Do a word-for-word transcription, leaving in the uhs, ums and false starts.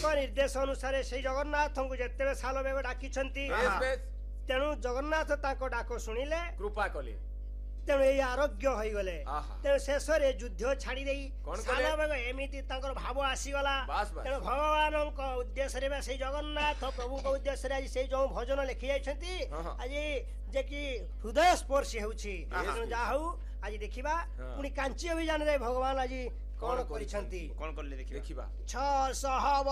निर्देश अनुसार से जगन्नाथ को जिते साल बेग डाकी तेणु जगन्नाथ डाक शुणिले कृपा कले तेणु ये आरोग्य हो गले तेणु शेष युद्ध छाड़ी साल बेग एमती भाव आसीगला तेणु भगवान उद्देश्य से जगन्नाथ प्रभु उद्देश्य आज से जो भजन लिखि जाइछंती आज जे कि हृदय स्पर्शी होउछि जा हूँ आज देखिबा पुणी कांची अभियान रे भगवान आज कौन करिछंती कौन करले देखिबा छह सह